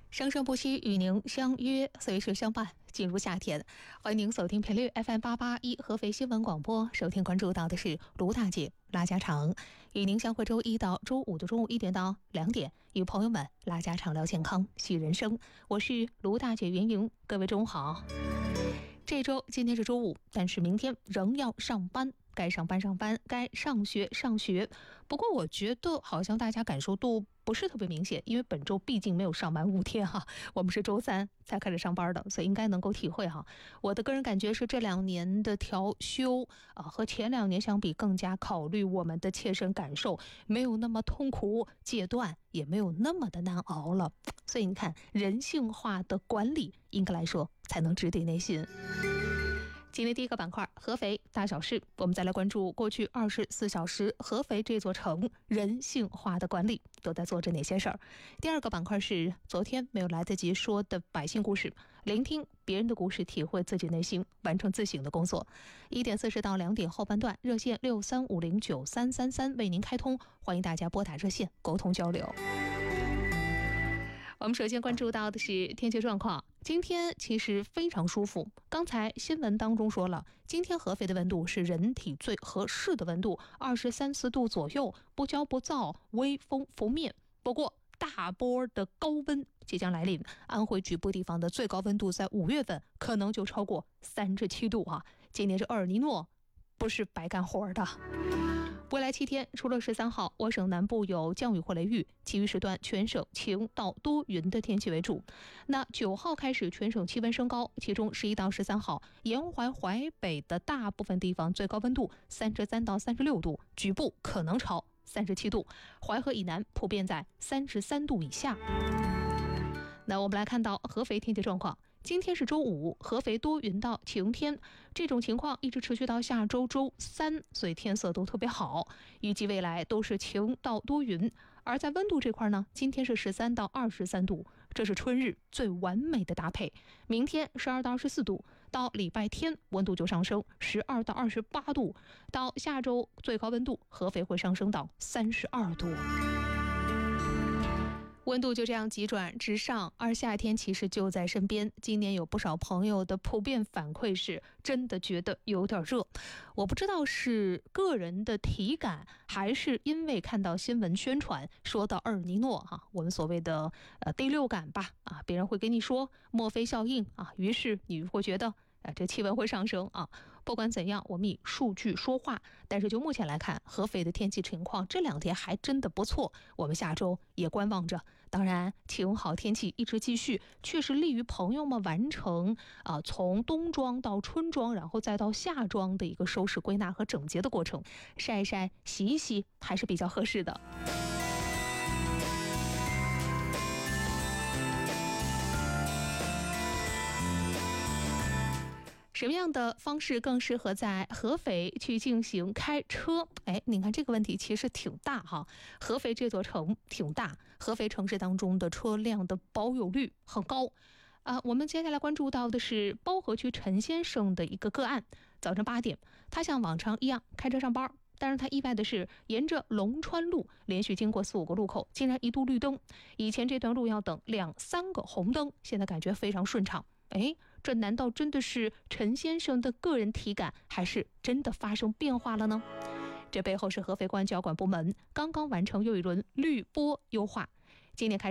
生生不息，与您相约，随时相伴，进入夏天。欢迎您锁定频率 FM881合肥新闻广播，收听关注到的是卢大姐拉家常，与您相会周一到周五的中午1点到2点，与朋友们拉家常聊健康续人生。我是卢大姐袁莹，各位中午好。这周今天是周五，但是明天仍要上班。该上班上班，该上学上学。不过我觉得好像大家感受度不是特别明显，因为本周毕竟没有上满5天哈，我们是周3才开始上班的，所以应该能够体会哈。我的个人感觉是这2年的调休和前2年相比更加考虑我们的切身感受，没有那么痛苦，戒断也没有那么的难熬了。所以你看，人性化的管理应该来说才能直抵内心。今天第一个板块合肥大小事，我们再来关注过去24小时合肥这座城人性化的管理都在做着哪些事儿。第二个板块是昨天没有来得及说的百姓故事，聆听别人的故事，体会自己内心，完成自省的工作。1点40到2点后半段，热线635093333为您开通，欢迎大家拨打热线沟通交流。我们首先关注到的是天气状况，今天其实非常舒服。刚才新闻当中说了，今天合肥的温度是人体最合适的温度，23、24度左右，不骄不躁，微风拂面。不过大波的高温即将来临，安徽局部地方的最高温度在5月份可能就超过37度啊！今年是厄尔尼诺，不是白干活的。未来7天，除了13号我省南部有降雨或雷雨，其余时段全省晴到多云的天气为主。那9号开始全省气温升高，其中11到13号沿淮淮北的大部分地方最高温度33到36度，局部可能超37度，淮河以南普遍在33度以下。那我们来看到合肥天气状况，今天是周五，合肥多云到晴天，这种情况一直持续到下周周3，所以天色都特别好，预计未来都是晴到多云。而在温度这块呢，今天是13到23度，这是春日最完美的搭配。明天12到24度，到礼拜天温度就上升12到28度，到下周最高温度合肥会上升到32度。温度就这样急转直上，而夏天其实就在身边。今年有不少朋友的普遍反馈是真的觉得有点热，我不知道是个人的体感，还是因为看到新闻宣传说到厄尔尼诺我们所谓的第6感吧别人会跟你说墨菲效应于是你会觉得这气温会上升不管怎样，我们以数据说话。但是就目前来看，合肥的天气情况这2天还真的不错，我们下周也观望着。当然，晴好天气一直继续，确实利于朋友们完成从冬装到春装，然后再到夏装的一个收拾归纳和整洁的过程。晒一晒、洗一洗还是比较合适的。什么样的方式更适合在合肥去进行开车？你看这个问题其实挺大哈。合肥这座城挺大，合肥城市当中的车辆的保有率很高。我们接下来关注到的是包河区陈先生的一个个案。早晨8点，他像往常一样开车上班，但是他意外的是，沿着龙川路连续经过4、5个路口，竟然一度绿灯。以前这段路要等2、3个红灯，现在感觉非常顺畅。这难道真的是陈先生的个人体感，还是真的发生变化了呢？这背后是合肥公安交管部门刚刚完成又一轮绿波优化，今年开始